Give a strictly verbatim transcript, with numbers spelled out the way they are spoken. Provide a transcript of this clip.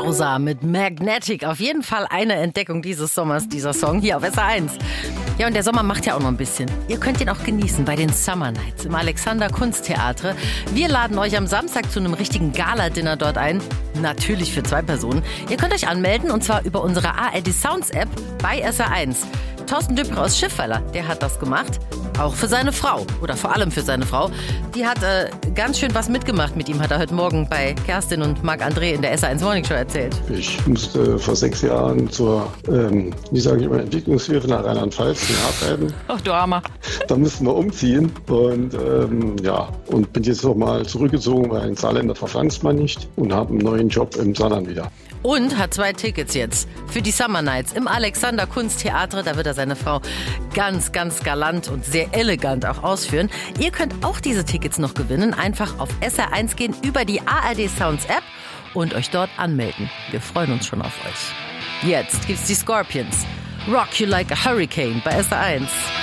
Bowser mit Magnetic. Auf jeden Fall eine Entdeckung dieses Sommers, dieser Song hier auf S R eins. Ja, und der Sommer macht ja auch noch ein bisschen. Ihr könnt ihn auch genießen bei den Summer Nights im Alexander Kunsttheater. Wir laden euch am Samstag zu einem richtigen Gala-Dinner dort ein. Natürlich für zwei Personen. Ihr könnt euch anmelden und zwar über unsere A R D Sounds App bei S R eins. Thorsten Düppel aus Schiffweiler, der hat das gemacht. Auch für seine Frau. Oder vor allem für seine Frau. Die hat äh, ganz schön was mitgemacht mit ihm, hat er heute Morgen bei Kerstin und Marc-André in der S R eins Morning Show erzählt. Ich musste vor sechs Jahren zur, ähm, wie sage ich immer, Entwicklungshilfe nach Rheinland-Pfalz arbeiten. Ach du Armer. Da mussten wir umziehen und ähm, ja, und bin jetzt noch mal zurückgezogen, weil ein Saarländer verfranst man nicht und habe einen neuen Job im Saarland wieder. Und hat zwei Tickets jetzt für die Summer Nights im Alexander Kunsttheater. Da wird er seine Frau ganz, ganz galant und sehr elegant auch ausführen. Ihr könnt auch diese Tickets noch gewinnen. Einfach auf S R eins gehen über die A R D Sounds App und euch dort anmelden. Wir freuen uns schon auf euch. Jetzt gibt's die Scorpions. Rock You Like a Hurricane bei S R eins.